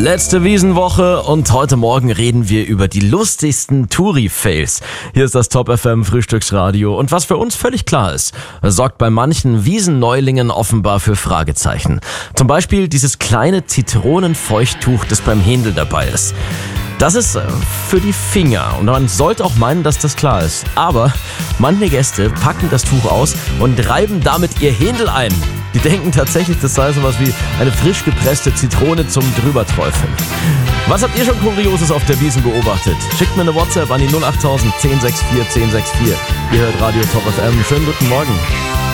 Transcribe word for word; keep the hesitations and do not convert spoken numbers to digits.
Letzte Wiesenwoche und heute Morgen reden wir über die lustigsten Touri-Fails. Hier ist das Top F M Frühstücksradio und was für uns völlig klar ist, sorgt bei manchen Wiesenneulingen offenbar für Fragezeichen. Zum Beispiel dieses kleine Zitronenfeuchttuch, das beim Händel dabei ist. Das ist für die Finger und man sollte auch meinen, dass das klar ist. Aber manche Gäste packen das Tuch aus und reiben damit ihr Händel ein. Die denken tatsächlich, das sei sowas wie eine frisch gepresste Zitrone zum Drüberträufeln. Was habt ihr schon Kurioses auf der Wiesn beobachtet? Schickt mir eine WhatsApp an die null acht null null eins null sechs vier eins null sechs vier. Ihr hört Radio Top F M. Schönen guten Morgen.